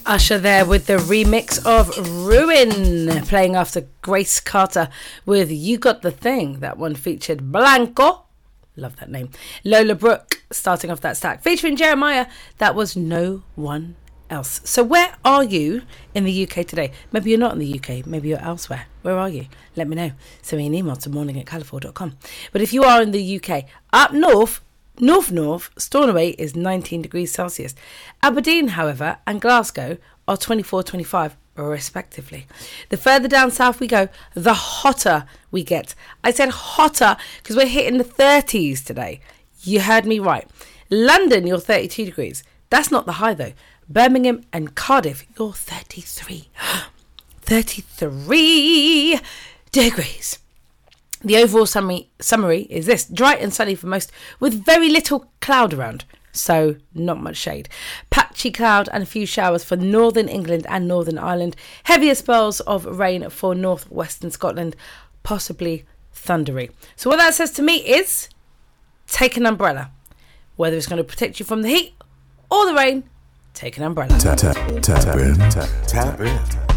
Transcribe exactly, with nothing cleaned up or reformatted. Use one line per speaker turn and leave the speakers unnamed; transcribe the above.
Usher there with the remix of Ruin, playing after Grace Carter with You Got the Thing. That one featured Blanco, love that name, Lola Brooke starting off that stack, featuring Jeremiah. That was No One Else. So where are you in the U K today? Maybe you're not in the U K, maybe you're elsewhere. Where are you? Let me know. Send me an email to morning at califor dot com. But if you are in the U K, up north, North North, Stornoway is nineteen degrees Celsius. Aberdeen, however, and Glasgow are twenty-four, twenty-five respectively. The further down south we go, the hotter we get. I said hotter because we're hitting the thirties today. You heard me right. London, you're thirty-two degrees. That's not the high though. Birmingham and Cardiff, you're thirty-three. thirty-three degrees. The overall summary, summary is this: dry and sunny for most, with very little cloud around, so not much shade. Patchy cloud and a few showers for northern England and Northern Ireland. Heavier spells of rain for northwestern Scotland, possibly thundery. So what that says to me is, take an umbrella. Whether it's going to protect you from the heat or the rain, take an umbrella.
Tap, tap, tap in. Tap, tap in.